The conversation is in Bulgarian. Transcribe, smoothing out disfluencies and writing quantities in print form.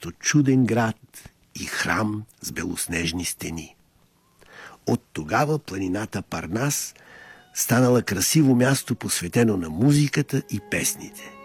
като чуден град и храм с белоснежни стени. От тогава планината Парнас станала красиво място, посветено на музиката и песните.